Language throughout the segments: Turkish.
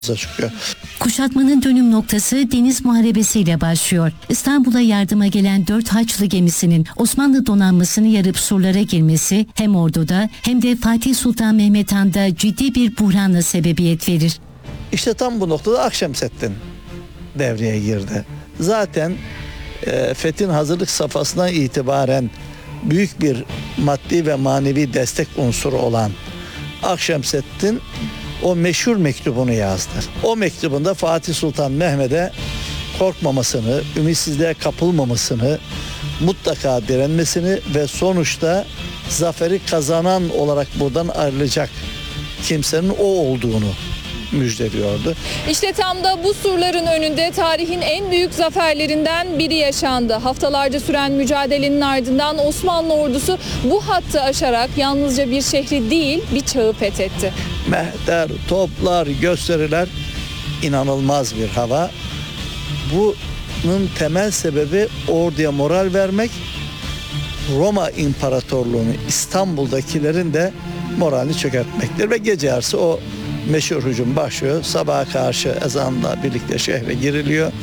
çıkıyor. Kuşatmanın dönüm noktası Deniz Muharebesi'yle başlıyor. İstanbul'a yardıma gelen 4 Haçlı gemisinin Osmanlı donanmasını yarıp surlara girmesi hem orduda hem de Fatih Sultan Mehmet Han'da ciddi bir buhranla sebebiyet verir. İşte tam bu noktada Akşemseddin devreye girdi. Zaten fethin hazırlık safhasından itibaren büyük bir maddi ve manevi destek unsuru olan Akşemseddin o meşhur mektubunu yazdı. O mektubunda Fatih Sultan Mehmet'e korkmamasını, ümitsizliğe kapılmamasını, mutlaka direnmesini ve sonuçta zaferi kazanan olarak buradan ayrılacak kimsenin o olduğunu müjdeliyordu. İşte tam da bu surların önünde tarihin en büyük zaferlerinden biri yaşandı. Haftalarca süren mücadelenin ardından Osmanlı ordusu bu hattı aşarak yalnızca bir şehri değil bir çağı fethetti. Mehter, toplar, gösteriler, inanılmaz bir hava. Bunun temel sebebi orduya moral vermek, Roma İmparatorluğu'nun İstanbul'dakilerin de moralini çökertmektir ve gece yarısı o meşhur hücum başlıyor. Sabaha karşı ezanla birlikte şehre giriliyor.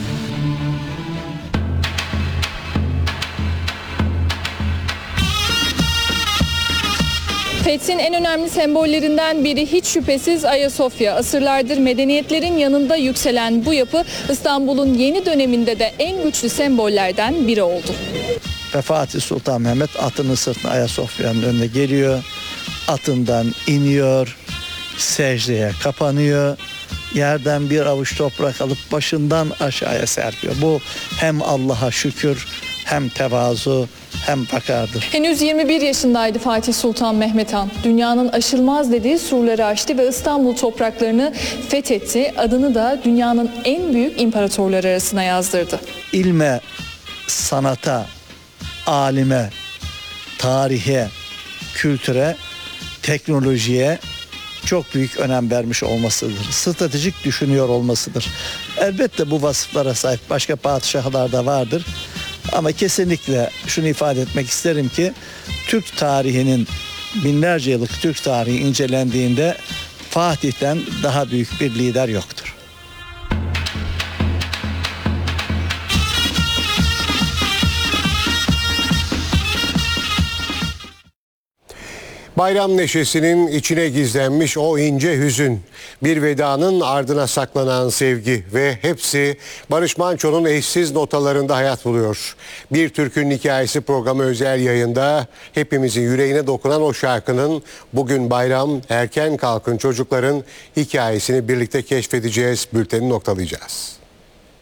Fethin en önemli sembollerinden biri hiç şüphesiz Ayasofya. Asırlardır medeniyetlerin yanında yükselen bu yapı İstanbul'un yeni döneminde de en güçlü sembollerden biri oldu. Ve Fatih Sultan Mehmet atının sırtına Ayasofya'nın önüne geliyor. Atından iniyor, secdeye kapanıyor. Yerden bir avuç toprak alıp başından aşağıya serpiyor. Bu hem Allah'a şükür, hem tevazu, hem vakardır. Henüz 21 yaşındaydı Fatih Sultan Mehmet Han. Dünyanın aşılmaz dediği surları aştı ve İstanbul topraklarını fethetti. Adını da dünyanın en büyük imparatorları arasına yazdırdı. İlme, sanata, alime, tarihe, kültüre, teknolojiye çok büyük önem vermiş olmasıdır. Stratejik düşünüyor olmasıdır. Elbette bu vasıflara sahip başka padişahlar da vardır. Ama kesinlikle şunu ifade etmek isterim ki Türk tarihinin binlerce yıllık Türk tarihi incelendiğinde Fatih'ten daha büyük bir lider yoktur. Bayram neşesinin içine gizlenmiş o ince hüzün, bir vedanın ardına saklanan sevgi ve hepsi Barış Manço'nun eşsiz notalarında hayat buluyor. Bir Türk'ün Hikayesi programı özel yayında hepimizin yüreğine dokunan o şarkının bugün bayram, erken kalkın çocukların hikayesini birlikte keşfedeceğiz, bülteni noktalayacağız.